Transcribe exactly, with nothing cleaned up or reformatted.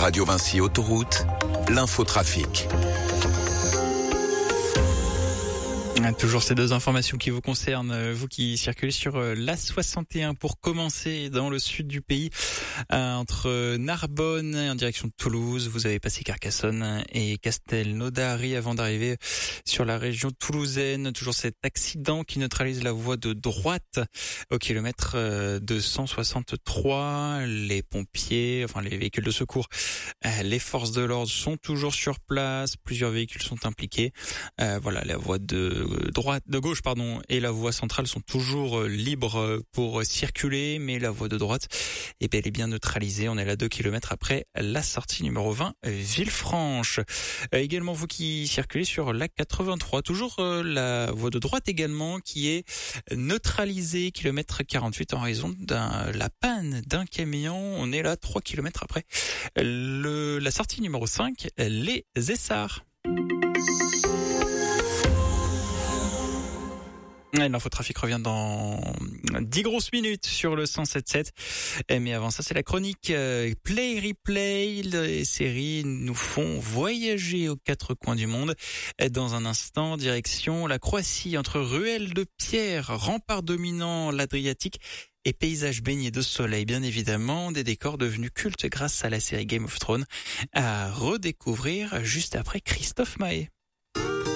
Radio Vinci Autoroute, l'infotrafic. Toujours ces deux informations qui vous concernent, vous qui circulez sur l'A soixante et un pour commencer dans le sud du pays, entre Narbonne en direction de Toulouse. Vous avez passé Carcassonne et Castelnaudary avant d'arriver sur la région toulousaine. Toujours cet accident qui neutralise la voie de droite au kilomètre deux cent soixante-trois. Les pompiers, enfin les véhicules de secours, les forces de l'ordre sont toujours sur place. Plusieurs véhicules sont impliqués. Euh, voilà, la voie de droite, de gauche, pardon, et la voie centrale sont toujours libres pour circuler, mais la voie de droite est bel et bien neutralisée. On est là deux kilomètres après la sortie numéro vingt, Villefranche. Euh, également, vous qui circulez sur la quatre-vingt-trois, toujours euh, la voie de droite également qui est neutralisée, kilomètre quarante-huit en raison de la panne d'un camion. On est là trois kilomètres après le, la sortie numéro cinq, les Essarts. L'infotrafic revient dans dix grosses minutes sur le cent sept sept. Mais avant ça, c'est la chronique Play Replay. Les séries nous font voyager aux quatre coins du monde. Dans un instant, direction la Croatie, entre ruelles de pierre, remparts dominant l'Adriatique et paysages baignés de soleil, bien évidemment, des décors devenus cultes grâce à la série Game of Thrones, à redécouvrir juste après Christophe Mahé.